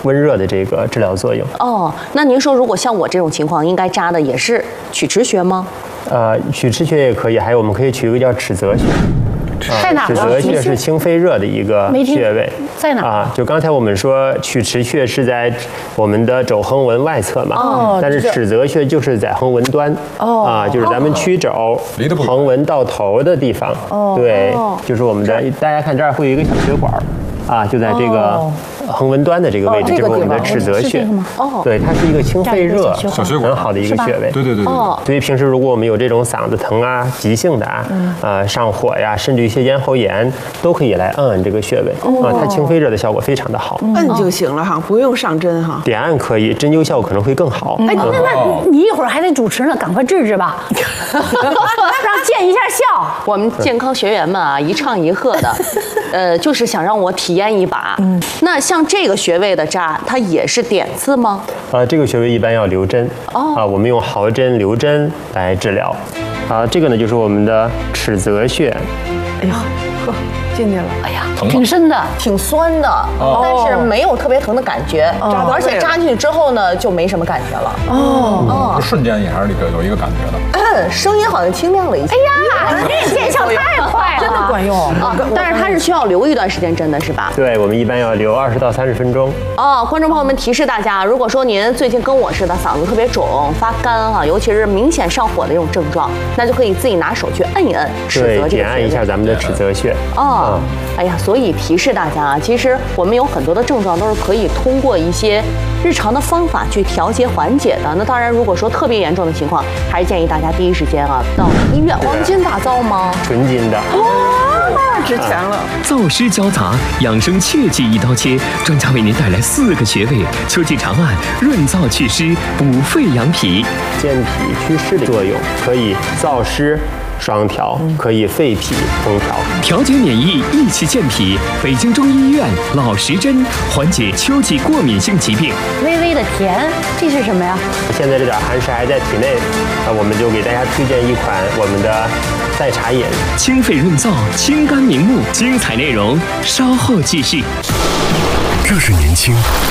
温热的这个治疗作用。 哦，那您说如果像我这种情况，应该扎的也是曲池穴吗？ 曲池穴也可以，还有我们可以取一个叫尺泽穴。 在哪儿？ 尺泽穴是清肺热的一个穴位， 在哪儿？ 就刚才我们说曲池穴是在我们的肘横纹外侧嘛，但是尺泽穴就是在横纹端，就是咱们曲肘横纹到头的地方，对，就是我们的。大家看这儿会有一个小血管，就在这个横纹端的这个位置，就是我们的尺泽穴。对，它是一个清肺热很好的一个穴位。 对。 所以平时如果我们有这种嗓子疼急性的上火呀，甚至于一些咽喉炎，都可以来按按这个穴位它清肺热的效果非常的好。 按就行了哈，不用上针哈。 点按可以，针灸效果可能会更好。 哎，那你一会儿还得主持呢，赶快治吧，让见一下效。 我们健康学员们一唱一和的，就是想让我体验一把。那像这个穴位的扎，它也是点刺吗？ 这个穴位一般要留针。我们用毫针、留针来治疗。这个呢就是我们的尺泽穴。 哎呀，呵，进去了。 哎呀，挺深的， 挺酸的，但是没有特别疼的感觉。而且扎进去之后呢，就没什么感觉了。 瞬间也还是有一个感觉的。 声音好像清亮了一些。 哎呀，这见效太快了， 真的管用但是它是需要留一段时间针的，是吧？ 对，我们一般要留20到30分钟。 观众朋友们，提示大家，如果说您最近跟我似的嗓子特别肿、发干尤其是明显上火的这种症状，那就可以自己拿手去摁一摁尺泽这个穴位， 点按一下咱们的尺泽穴。 哎呀，所以提示大家其实我们有很多的症状都是可以通过一些日常的方法去调节缓解的。那当然，如果说特别严重的情况，还是建议大家第一时间到医院。黄金打造吗？ 纯金的。 那值钱了。 燥湿交杂，养生切忌一刀切。专家为您带来4个穴位：秋季长按，润燥祛湿，补肺养脾， 健脾祛湿的作用，可以燥湿双调，可以肺脾通调， 调节免疫，益气健脾。北京中医医院老实针，缓解秋季过敏性疾病。 微微的甜，这是什么呀？ 现在这点寒湿还在体内，我们就给大家推荐一款我们的代茶饮， 清肺润燥，清肝明目。精彩内容稍后继续。 这是年轻，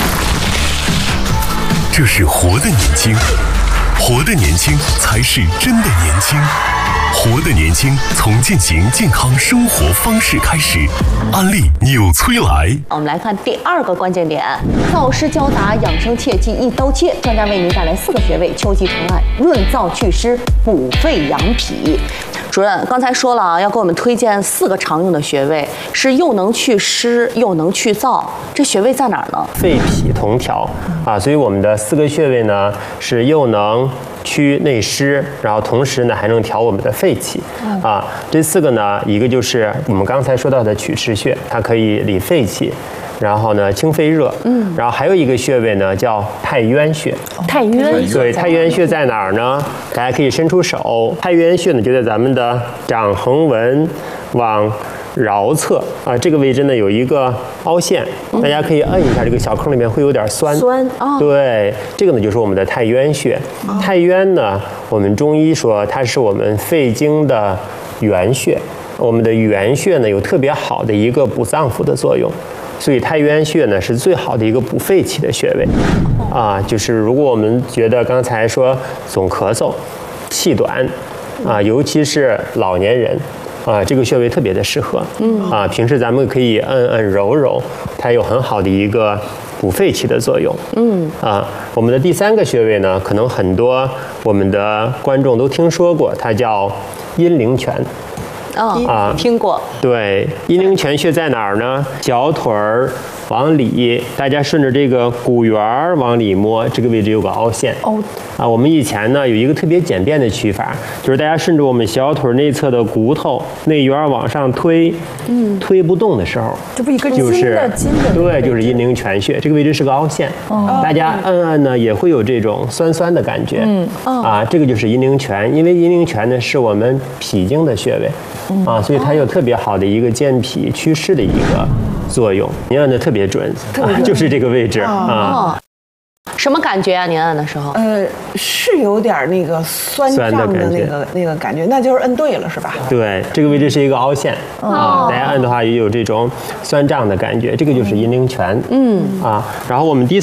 这是活的年轻，活的年轻才是真的年轻。活的年轻，从践行健康生活方式开始。安利纽崔莱。 我们来看第2个关键点：燥湿交杂，养生切忌一刀切。专家为您带来4个穴位：秋季长按，润燥祛湿，补肺养脾。主任刚才说了要给我们推荐4个常用的穴位，是又能祛湿又能去燥。这穴位在哪儿呢？ 肺脾同调所以我们的4个穴位呢是又能祛内湿，然后同时呢还能调我们的肺气这4个呢，一个就是我们刚才说到的曲池穴，它可以理肺气，然后呢清肺热，然后还有一个穴位呢叫太渊穴。 太渊， 对，太渊穴在哪儿呢？大家可以伸出手，太渊穴呢就在咱们的掌横纹往桡侧这个位置呢有一个凹陷，大家可以摁一下这个小坑里面会有点酸。对，这个呢就是我们的太渊穴。太渊呢，我们中医说它是我们肺经的原穴。我们的原穴呢有特别好的一个补脏腑的作用，所以太渊穴呢是最好的一个补肺气的穴位就是如果我们觉得刚才说总咳嗽、气短尤其是老年人这个穴位特别的适合平时咱们可以摁摁揉揉，它有很好的一个补肺气的作用。我们的第3个穴位呢，可能很多我们的观众都听说过，它叫阴陵泉。 听过。对， 阴陵泉穴在哪儿呢？小腿儿往里，大家顺着这个骨缘往里摸，这个位置有个凹陷。我们以前呢有一个特别简便的取法，就是大家顺着我们小腿内侧的骨头内缘往上推，推不动的时候， 这不一个筋的对，就是阴陵泉穴，这个位置是个凹陷。大家按按呢也会有这种酸酸的感觉。这个就是阴陵泉，因为阴陵泉呢是我们脾经的穴位。所以它有特别好的一个健脾祛湿的一个作用。您按的特别准，就是这个位置什么感觉啊？您按的时候？ 是有点那个酸胀的那个感觉，那就是摁对了，是吧？ 对，这个位置是一个凹陷大家按的话也有这种酸胀的感觉，这个就是阴陵泉。然后我们第